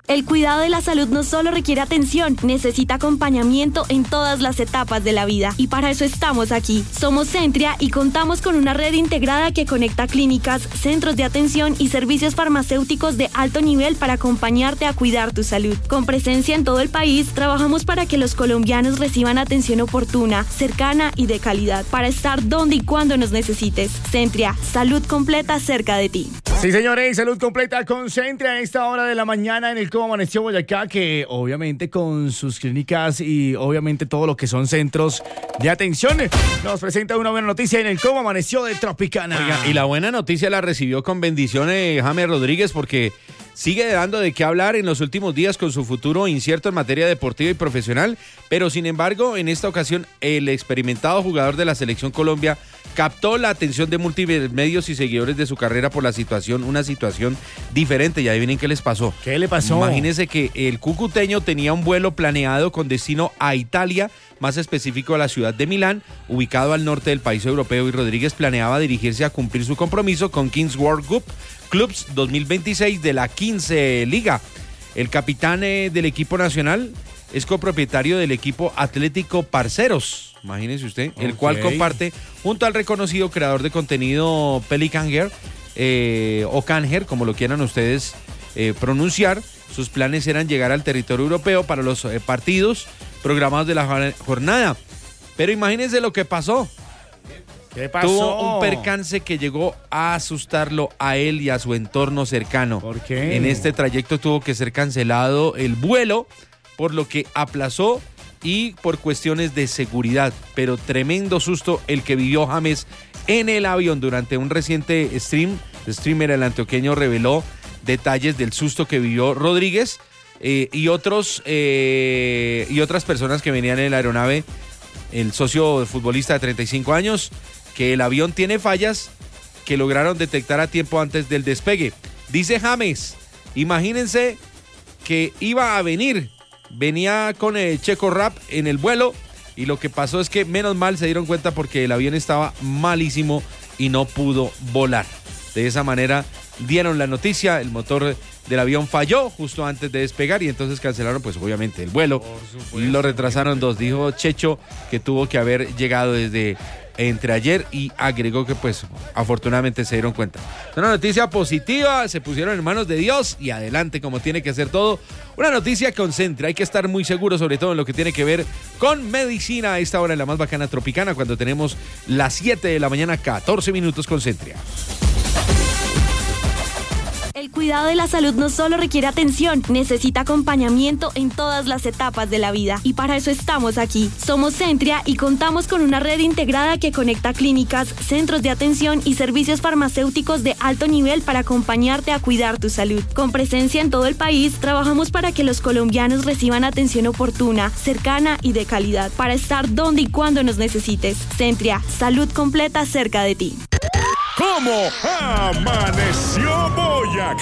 El cuidado de la salud no solo requiere atención, necesita acompañamiento en todas las etapas de la vida. Y para eso estamos aquí. Somos Centria y contamos con una red integrada que conecta clínicas, centros de atención y servicios farmacéuticos de alto nivel para acompañarte a cuidar tu salud. Con presencia en todo el país, trabajamos para que los colombianos reciban atención oportuna, cercana y de calidad, para estar donde y cuando nos necesites. Centria, salud completa cerca de ti. Sí, señores, salud completa con Centria a esta hora de la mañana en el Cómo Amaneció Boyacá, que obviamente con sus clínicas y obviamente todo lo que son centros de atención nos presenta una buena noticia en el Cómo Amaneció de Tropicana. Oiga, y la buena noticia la recibió con bendiciones James Rodríguez, porque sigue dando de qué hablar en los últimos días con su futuro incierto en materia deportiva y profesional, pero sin embargo, en esta ocasión, el experimentado jugador de la Selección Colombia captó la atención de múltiples medios y seguidores de su carrera por una situación diferente. Y adivinen qué les pasó. ¿Qué le pasó? Imagínense que el cucuteño tenía un vuelo planeado con destino a Italia, más específico a la ciudad de Milán, ubicado al norte del país europeo, y Rodríguez planeaba dirigirse a cumplir su compromiso con Kings World Cup Clubs 2026 de la 15 Liga. El capitán del equipo nacional es copropietario del equipo Atlético Parceros, imagínese usted, el cual comparte junto al reconocido creador de contenido Pelicanger, o Canger, como lo quieran ustedes pronunciar. Sus planes eran llegar al territorio europeo para los partidos programados de la jornada. Pero imagínense lo que pasó. ¿Qué pasó? Tuvo un percance que llegó a asustarlo a él y a su entorno cercano. ¿Por qué? En este trayecto tuvo que ser cancelado el vuelo, por lo que aplazó y por cuestiones de seguridad. Pero tremendo susto el que vivió James en el avión. Durante un reciente streamer, el antioqueño reveló detalles del susto que vivió Rodríguez y otras personas que venían en la aeronave. El socio futbolista de 35 años, que el avión tiene fallas que lograron detectar a tiempo antes del despegue. Dice James, imagínense que venía con el Checo Rap en el vuelo, y lo que pasó es que menos mal se dieron cuenta porque el avión estaba malísimo y no pudo volar. De esa manera dieron la noticia, el motor del avión falló justo antes de despegar y entonces cancelaron pues obviamente el vuelo y lo retrasaron 2. Dijo Checho que tuvo que haber llegado desde entre ayer y agregó que pues afortunadamente se dieron cuenta. Es una noticia positiva, se pusieron en manos de Dios y adelante como tiene que ser todo. Una noticia con Centria, hay que estar muy seguro sobre todo en lo que tiene que ver con medicina a esta hora en la más bacana Tropicana, cuando tenemos las 7 de la mañana, 14 minutos con Centria. El cuidado de la salud no solo requiere atención, necesita acompañamiento en todas las etapas de la vida. Y para eso estamos aquí. Somos Centria y contamos con una red integrada que conecta clínicas, centros de atención y servicios farmacéuticos de alto nivel para acompañarte a cuidar tu salud. Con presencia en todo el país, trabajamos para que los colombianos reciban atención oportuna, cercana y de calidad, para estar donde y cuando nos necesites. Centria, salud completa cerca de ti. ¿Cómo amaneció Boyacá?